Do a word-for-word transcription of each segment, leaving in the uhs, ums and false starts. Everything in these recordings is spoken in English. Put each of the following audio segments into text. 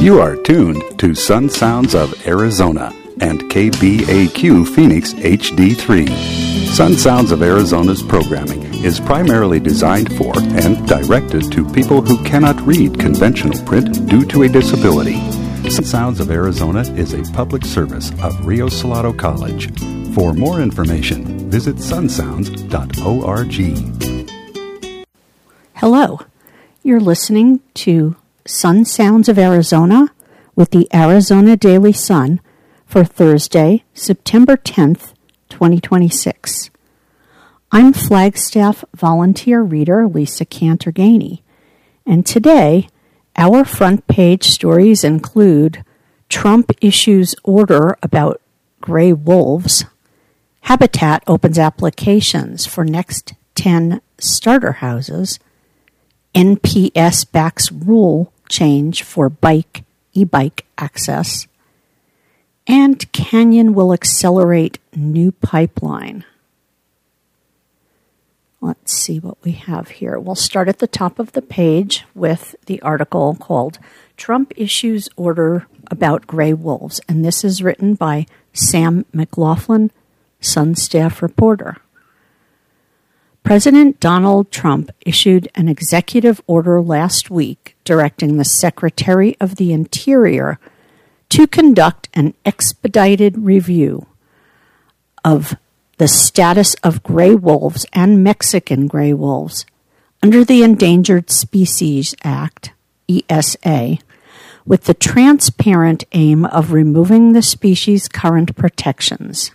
You are tuned to Sun Sounds of Arizona and K B A Q Phoenix H D three. Sun Sounds of Arizona's programming is primarily designed for and directed to people who cannot read conventional print due to a disability. Sun Sounds of Arizona is a public service of Rio Salado College. For more information, visit sun sounds dot org. Hello, you're listening to Sun Sounds of Arizona with the Arizona Daily Sun for Thursday, September tenth, twenty twenty-six. I'm Flagstaff volunteer reader Lisa Cantorgani, and today our front page stories include Trump issues order about gray wolves, Habitat opens applications for next ten starter houses, N P S backs rule change for bike e-bike access, and Canyon will accelerate new pipeline. Let's see what we have here. We'll start at the top of the page with the article called Trump Issues Order About Gray Wolves, and this is written by Sam McLaughlin, Sun staff reporter. President Donald Trump issued an executive order last week directing the Secretary of the Interior to conduct an expedited review of the status of gray wolves and Mexican gray wolves under the Endangered Species Act, E S A, with the transparent aim of removing the species' current protections.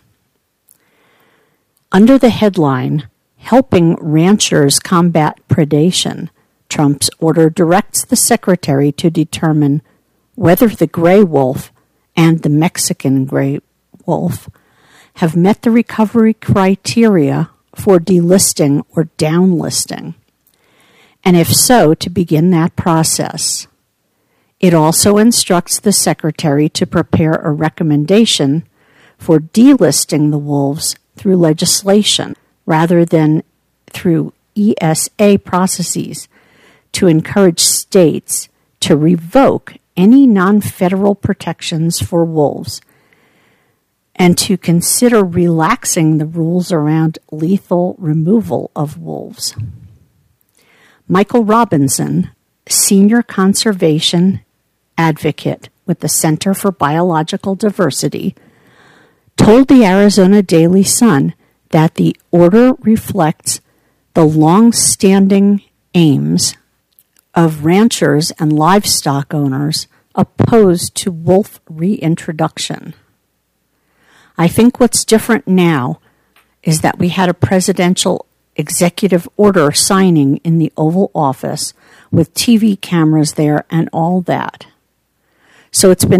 Under the headline, Helping Ranchers Combat Predation, Trump's order directs the Secretary to determine whether the gray wolf and the Mexican gray wolf have met the recovery criteria for delisting or downlisting, and if so, to begin that process. It also instructs the Secretary to prepare a recommendation for delisting the wolves through legislation rather than through E S A processes to encourage states to revoke any non-federal protections for wolves and to consider relaxing the rules around lethal removal of wolves. Michael Robinson, senior conservation advocate with the Center for Biological Diversity, told the Arizona Daily Sun that the order reflects the long-standing aims of ranchers and livestock owners opposed to wolf reintroduction. I think what's different now is that we had a presidential executive order signing in the Oval Office with T V cameras there and all that. So it's been